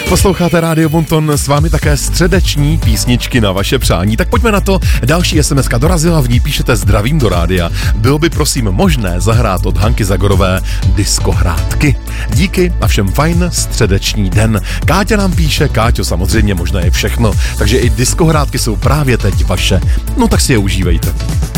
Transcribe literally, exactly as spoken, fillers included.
Posloucháte Rádio Bonton, s vámi také středeční písničky na vaše přání. Tak pojďme na to. Další es em eska dorazila, v ní píšete zdravím do rádia. Bylo by prosím možné zahrát od Hanky Zagorové diskohrátky. Díky a všem fajn středeční den. Káťa nám píše, Káťo, samozřejmě možné je všechno, takže i diskohrátky jsou právě teď vaše. No tak si je užívejte.